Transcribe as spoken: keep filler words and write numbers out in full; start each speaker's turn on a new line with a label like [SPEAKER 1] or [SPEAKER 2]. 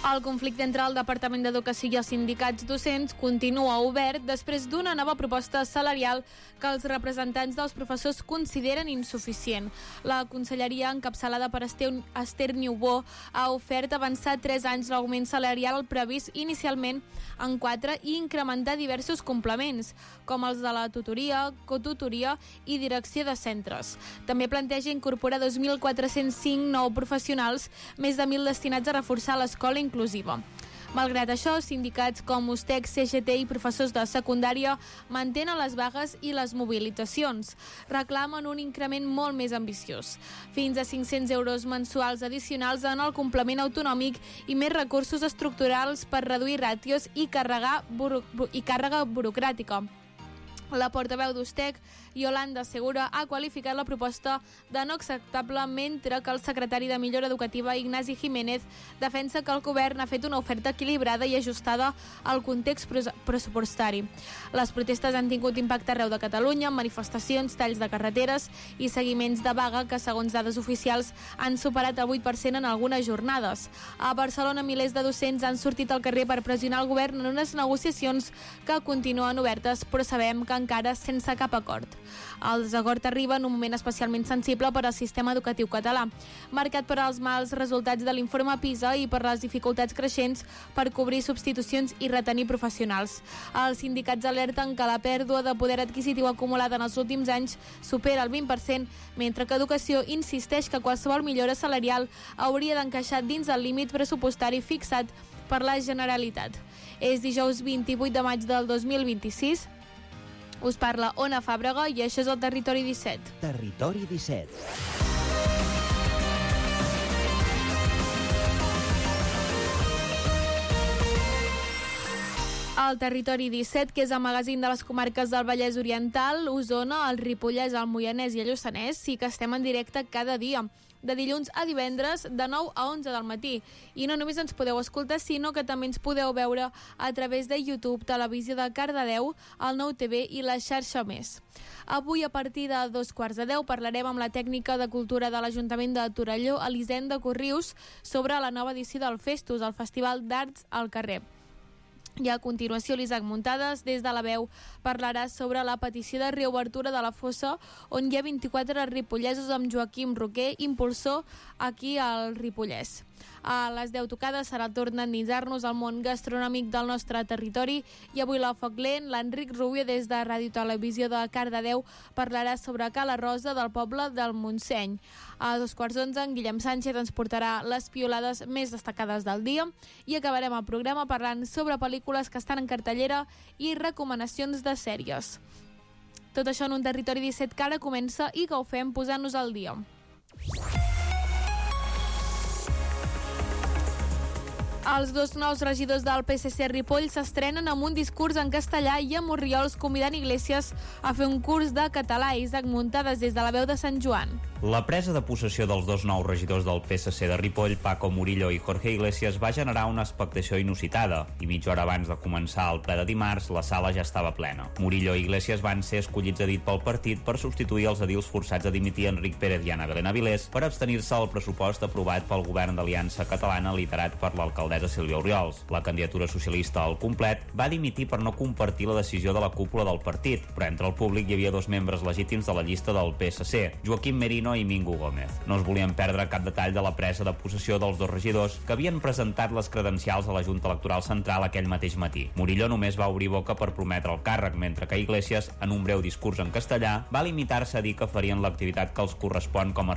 [SPEAKER 1] El conflicte entre el Departament d'Educació i els sindicats docents continua obert després d'una nova proposta salarial que els representants dels professors consideren insuficient. La conselleria, encapçalada per Esther Niubó, ha ofert avançar tres anys l'augment salarial previst inicialment en quatre i incrementar diversos complements, com els de la tutoria, cotutoria i direcció de centres. També planteja incorporar dos mil quatre-cents cinc nous professionals, més de mil destinats a reforçar l'escola inclusiva. Malgrat això, sindicats com USTEC, C G T i professors de secundària mantenen les vagues i les mobilitzacions. Reclamen un increment molt més ambiciós, fins a cinc-cents euros mensuals addicionals en el complement autonòmic i més recursos estructurals per reduir ràtios i, carregar buro- i càrrega burocràtica. La portaveu d'USTEC, Yolanda Segura, ha qualificat la proposta de no acceptable, mentre que el secretari de Millora Educativa, Ignasi Jiménez, defensa que el govern ha fet una oferta equilibrada i ajustada al context pressupostari. Les protestes han tingut impacte arreu de Catalunya, amb manifestacions, talls de carreteres i seguiments de vaga que, segons dades oficials, han superat el vuit per cent en algunes jornades. A Barcelona, milers de docents han sortit al carrer per pressionar el govern en unes negociacions que continuen obertes, però sabem que encara sense cap acord. El desacord arriba en un moment especialment sensible per al sistema educatiu català, marcat per als mals resultats de l'informe PISA i per les dificultats creixents per cobrir substitucions i retenir professionals. Els sindicats alerten que la pèrdua de poder adquisitiu acumulada en els últims anys supera el vint per cent, mentre que Educació insisteix que qualsevol millora salarial hauria d'encaixar dins el límit pressupostari fixat per la Generalitat. És dijous vint-i-vuit de maig del dos mil vint-i-sis. Us parla Ona Fàbrega i això és el Territori disset.
[SPEAKER 2] Territori disset.
[SPEAKER 1] El Territori disset, que és el magazín de les comarques del Vallès Oriental, Osona, el Ripollès, el Moianès i el Lluçanès, sí que estem en directe cada dia, de dilluns a divendres, de nou a onze del matí. I no només ens podeu escoltar, sinó que també ens podeu veure a través de YouTube, Televisió de Cardedeu, el Nou T V i la xarxa Més. Avui, a partir de dos quarts de deu, parlarem amb la tècnica de cultura de l'Ajuntament de Torelló, Elisenda Corrius, sobre la nova edició del Festus, el Festival d'Arts al Carrer. I a continuació, l'Isaac Muntades, des de la veu, parlarà sobre la petició de reobertura de la fossa, on hi ha vint-i-quatre ripollesos, amb Joaquim Roquer, impulsor aquí al Ripollès. A les deu tocades serà el torn d'endinsar-nos al món gastronòmic del nostre territori i avui la Foc Lent, l'Enric Rubio des de Ràdio Televisió de Cardedeu parlarà sobre Cala Rosa del poble del Montseny. A dos quarts d'onze, en Guillem Sánchez ens portarà les piolades més destacades del dia i acabarem el programa parlant sobre pel·lícules que estan en cartellera i recomanacions de sèries. Tot això en un Territori disset que ara comença i que ho fem posant-nos al dia. Els dos nous regidors del P S C Ripoll s'estrenen amb un discurs en castellà i a Morriols convidant Iglesias a fer un curs de català. Isaac Muntades des de la veu de Sant Joan.
[SPEAKER 3] La presa de possessió dels dos nous regidors del P S C de Ripoll, Paco Murillo i Jorge Iglesias, va generar una expectació inusitada i mitja hora abans de començar el ple de dimarts, la sala ja estava plena. Murillo i Iglesias van ser escollits a dit pel partit per substituir els edils forçats a dimitir Enric Pérez i Anna Belén Avilés per abstenir-se al pressupost aprovat pel govern d'Aliança Catalana liderat per l'alcaldessa Sílvia Oriols. La candidatura socialista al complet va dimitir per no compartir la decisió de la cúpula del partit, però entre el públic hi havia dos membres legítims de la llista del P S C, Joaquim Merino i Mingo Gómez. No es volien perdre cap detall de la presa de possessió dels dos regidors que havien presentat les credencials a la Junta Electoral Central aquell mateix matí. Murillo només va obrir boca per prometre el càrrec, mentre que Iglesias, en un breu discurs en castellà, va limitar-se a dir que farien l'activitat que els correspon com a